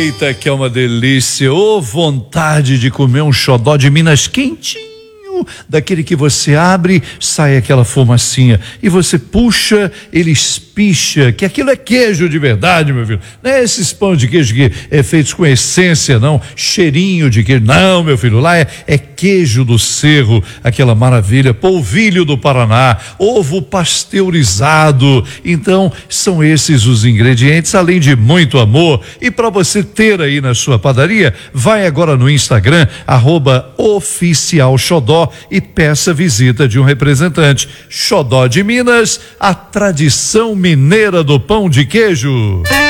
Eita, que é uma delícia! Ô, vontade de comer um xodó de Minas quentinho, daquele que você abre, sai aquela fumacinha e você puxa, ele espicha, que aquilo é queijo de verdade, meu filho. Não é esses pão de queijo que é feitos com essência, não, cheirinho de queijo, não, meu filho, lá é queijo do Cerro, aquela maravilha, polvilho do Paraná, ovo pasteurizado. Então, são esses os ingredientes, além de muito amor. E para você ter aí na sua padaria, vai agora no Instagram, @oficialxodó, e peça visita de um representante. Xodó de Minas, a tradição mineira do pão de queijo.